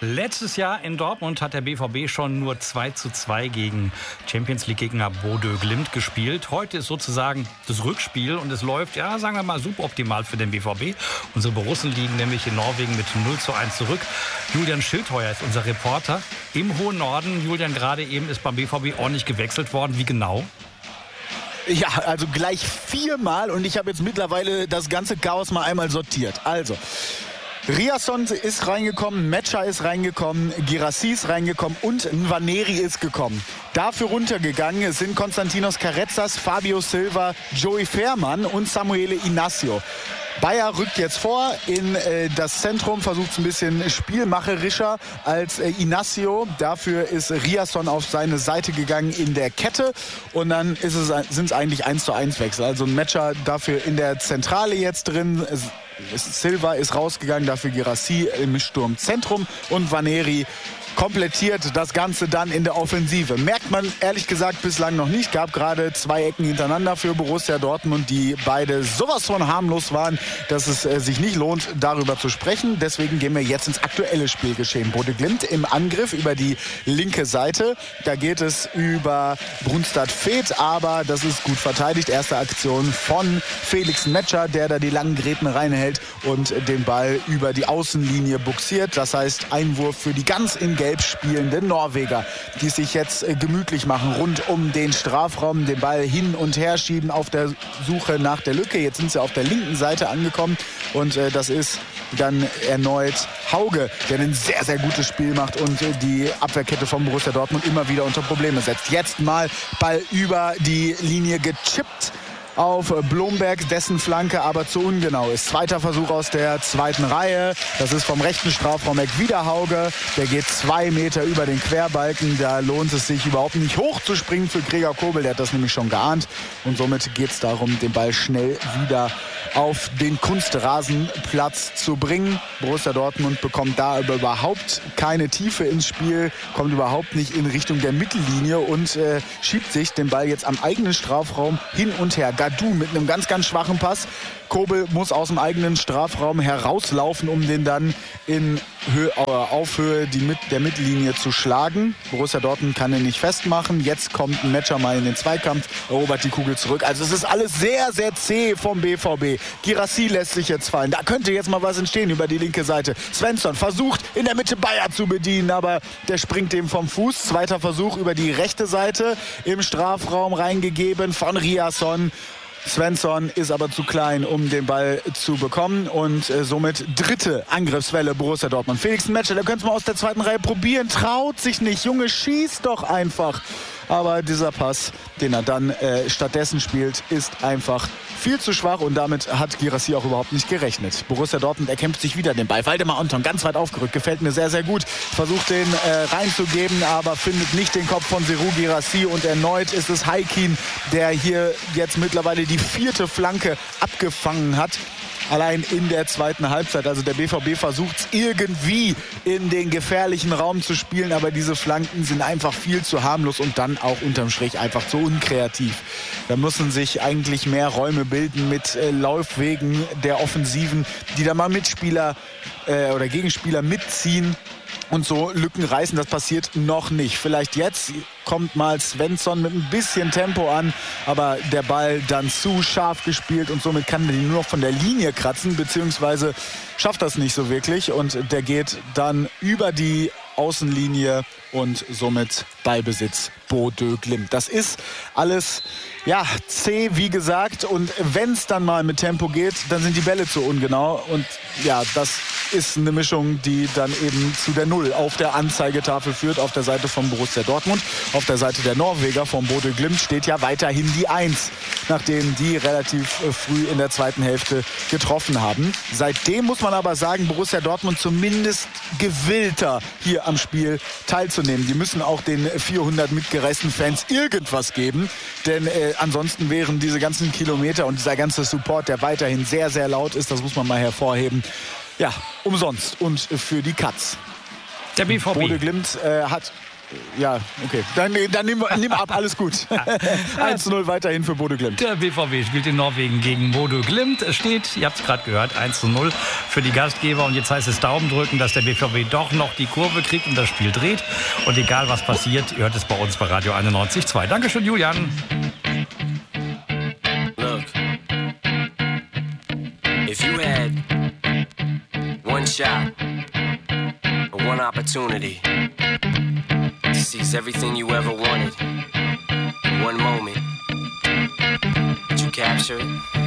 Letztes Jahr in Dortmund hat der BVB schon nur 2:2 gegen Champions-League-Gegner Bodø Glimt gespielt. Heute ist sozusagen das Rückspiel und es läuft, ja, sagen wir mal, suboptimal für den BVB. Unsere Borussen liegen nämlich in Norwegen mit 0:1 zurück. Julian Schildheuer ist unser Reporter im hohen Norden. Julian, gerade eben ist beim BVB ordentlich gewechselt worden. Wie genau? Ja, also gleich 4-mal und ich habe jetzt mittlerweile das ganze Chaos mal einmal sortiert. Also, Riasson ist reingekommen, Metscher ist reingekommen, Guirassy ist reingekommen und Nwaneri ist gekommen. Dafür runtergegangen sind Konstantinos Carrezzas, Fabio Silva, Joey Veerman und Samuele Inácio. Bayer rückt jetzt vor in das Zentrum, versucht es ein bisschen spielmacherischer als Inácio. Dafür ist Riasson auf seine Seite gegangen in der Kette und dann sind es eigentlich 1:1 Wechsel. Also ein Matcher dafür in der Zentrale jetzt drin. Silva ist rausgegangen, dafür Guirassy im Sturmzentrum und Nwaneri komplettiert das Ganze dann in der Offensive. Merkt man ehrlich gesagt bislang noch nicht. Gab gerade 2 Ecken hintereinander für Borussia Dortmund, die beide sowas von harmlos waren, dass es sich nicht lohnt, darüber zu sprechen. Deswegen gehen wir jetzt ins aktuelle Spielgeschehen. Bodø Glimt im Angriff über die linke Seite. Da geht es über Brunstad-Feth, aber das ist gut verteidigt. Erste Aktion von Felix Metscher, der da die langen Gräten reinhält und den Ball über die Außenlinie buxiert. Das heißt, Einwurf für die ganz in Gelb spielenden Norweger, die sich jetzt gemütlich machen rund um den Strafraum, den Ball hin und her schieben auf der Suche nach der Lücke. Jetzt sind sie auf der linken Seite angekommen und das ist dann erneut Hauge, der ein sehr, sehr gutes Spiel macht und die Abwehrkette von Borussia Dortmund immer wieder unter Probleme setzt. Jetzt mal Ball über die Linie gechippt auf Blomberg, dessen Flanke aber zu ungenau ist. Zweiter Versuch aus der zweiten Reihe. Das ist vom rechten Strafraumeck wieder Hauge. Der geht 2 Meter über den Querbalken. Da lohnt es sich überhaupt nicht hochzuspringen für Gregor Kobel. Der hat das nämlich schon geahnt. Und somit geht es darum, den Ball schnell wieder auf den Kunstrasenplatz zu bringen. Borussia Dortmund bekommt da aber überhaupt keine Tiefe ins Spiel, kommt überhaupt nicht in Richtung der Mittellinie und schiebt sich den Ball jetzt am eigenen Strafraum hin und her. Gadou mit einem ganz, ganz schwachen Pass. Kobel muss aus dem eigenen Strafraum herauslaufen, um den dann auf Höhe der Mittellinie zu schlagen. Borussia Dortmund kann ihn nicht festmachen. Jetzt kommt ein Metscher mal in den Zweikampf, erobert die Kugel zurück. Also es ist alles sehr, sehr zäh vom BVB. Guirassy lässt sich jetzt fallen. Da könnte jetzt mal was entstehen über die linke Seite. Svensson versucht in der Mitte Bayer zu bedienen, aber der springt dem vom Fuß. Zweiter Versuch über die rechte Seite im Strafraum reingegeben von Riasson. Svensson ist aber zu klein, um den Ball zu bekommen und somit dritte Angriffswelle Borussia Dortmund. Felix Metscher, der könnte es mal aus der zweiten Reihe probieren, traut sich nicht. Junge, schießt doch einfach. Aber dieser Pass, den er dann stattdessen spielt, ist einfach viel zu schwach und damit hat Guirassy auch überhaupt nicht gerechnet. Borussia Dortmund erkämpft sich wieder den Ball. Waldemar Anton ganz weit aufgerückt, gefällt mir sehr, sehr gut. Versucht den reinzugeben, aber findet nicht den Kopf von Serhou Guirassy und erneut ist es Haikin, der hier jetzt mittlerweile die 4. Flanke abgefangen hat. Allein in der zweiten Halbzeit. Also der BVB versucht es irgendwie in den gefährlichen Raum zu spielen, aber diese Flanken sind einfach viel zu harmlos und dann auch unterm Strich einfach zu unkreativ. Da müssen sich eigentlich mehr Räume bilden mit Laufwegen der Offensiven, die da mal Mitspieler oder Gegenspieler mitziehen und so Lücken reißen. Das passiert noch nicht. Vielleicht jetzt kommt mal Svensson mit ein bisschen Tempo an, aber der Ball dann zu scharf gespielt und somit kann er nur noch von der Linie kratzen, beziehungsweise schafft das nicht so wirklich und der geht dann über die Außenlinie und somit Ballbesitz Bodø Glimt. Das ist alles zäh, wie gesagt, und wenn es dann mal mit Tempo geht, dann sind die Bälle zu ungenau und ja, das ist eine Mischung, die dann eben zu der 0 auf der Anzeigetafel führt, auf der Seite von Borussia Dortmund. Auf der Seite der Norweger von Bodø Glimt steht ja weiterhin die 1, nachdem die relativ früh in der zweiten Hälfte getroffen haben. Seitdem muss man aber sagen, Borussia Dortmund zumindest gewillter hier am Spiel teilzunehmen. Die müssen auch den 400 mitgereisten Fans irgendwas geben, denn ansonsten wären diese ganzen Kilometer und dieser ganze Support, der weiterhin sehr, sehr laut ist, das muss man mal hervorheben, ja, umsonst und für die Katz. Der BVB. Bodø Glimt hat Ja, okay. Dann nimm ab, alles gut. 1:0 weiterhin für Bodø Glimt. Der BVB spielt in Norwegen gegen Bodø Glimt. Es steht, ihr habt es gerade gehört, 1:0 für die Gastgeber. Und jetzt heißt es Daumen drücken, dass der BVB doch noch die Kurve kriegt und das Spiel dreht. Und egal was passiert, ihr hört es bei uns bei Radio 91.2. Dankeschön, Julian. Look, if you had one shot or one opportunity to seize everything you ever wanted in one moment, did you capture it?